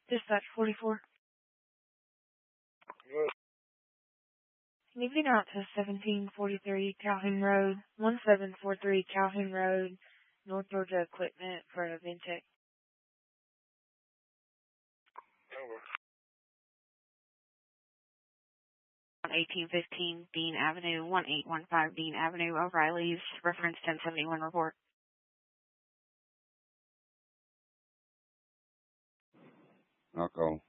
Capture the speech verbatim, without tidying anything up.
Dispatch forty-four. Good. Moving out to seventeen forty-three Calhoun Road, one seven four three Calhoun Road, North Georgia Equipment for an event check. Over. eighteen fifteen Dean Avenue, one eight one five Dean Avenue, O'Reilly's, reference ten seventy-one report. I'll call.